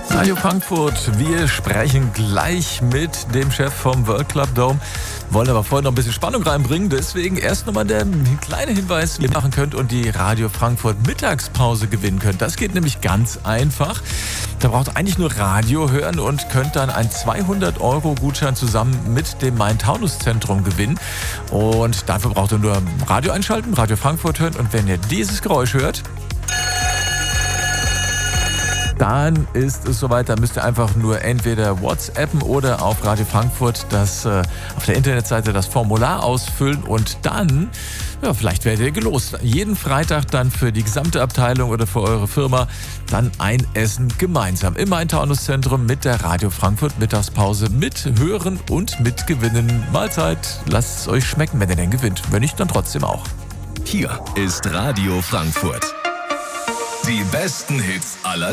Radio Frankfurt, wir sprechen gleich mit dem Chef vom World Club Dome, wollen aber vorher noch ein bisschen Spannung reinbringen, deswegen erst nochmal der kleine Hinweis, wie ihr machen könnt und die Radio Frankfurt Mittagspause gewinnen könnt. Das geht nämlich ganz einfach. Da braucht ihr eigentlich nur Radio hören und könnt dann einen 200-Euro-Gutschein zusammen mit dem Main-Taunus-Zentrum gewinnen. Und dafür braucht ihr nur Radio einschalten, Radio Frankfurt hören, und wenn ihr dieses Geräusch hört, dann ist es soweit, dann müsst ihr einfach nur entweder WhatsAppen oder auf Radio Frankfurt auf der Internetseite das Formular ausfüllen und dann, ja, vielleicht werdet ihr gelost. Jeden Freitag dann für die gesamte Abteilung oder für eure Firma dann ein Essen gemeinsam im Main-Taunus-Zentrum mit der Radio Frankfurt Mittagspause mit hören und mit gewinnen. Mahlzeit, lasst es euch schmecken, wenn ihr denn gewinnt. Wenn nicht, dann trotzdem auch. Hier ist Radio Frankfurt. Die besten Hits aller